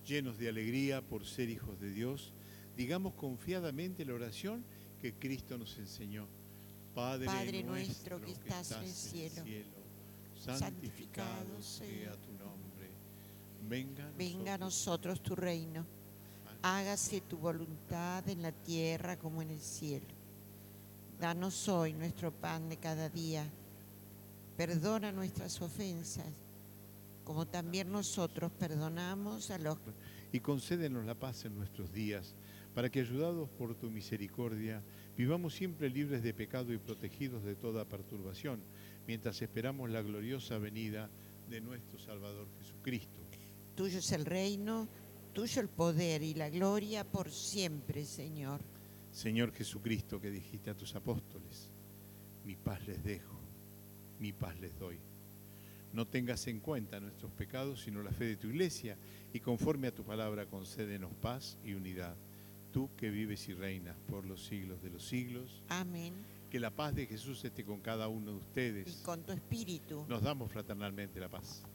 Llenos de alegría por ser hijos de Dios, digamos confiadamente la oración que Cristo nos enseñó. Padre nuestro que estás en el cielo, santificado sea tu nombre. Venga a nosotros tu reino. Hágase tu voluntad en la tierra como en el cielo. Danos hoy nuestro pan de cada día. Perdona nuestras ofensas, como también nosotros perdonamos a los... Y concédenos la paz en nuestros días, para que, ayudados por tu misericordia, vivamos siempre libres de pecado y protegidos de toda perturbación, mientras esperamos la gloriosa venida de nuestro Salvador Jesucristo. Tuyo es el reino, tuyo el poder y la gloria por siempre, Señor. Señor Jesucristo, que dijiste a tus apóstoles, mi paz les dejo, mi paz les doy. No tengas en cuenta nuestros pecados, sino la fe de tu Iglesia, y conforme a tu palabra concédenos paz y unidad. Tú que vives y reinas por los siglos de los siglos. Amén. Que la paz de Jesús esté con cada uno de ustedes. Y con tu espíritu. Nos damos fraternalmente la paz.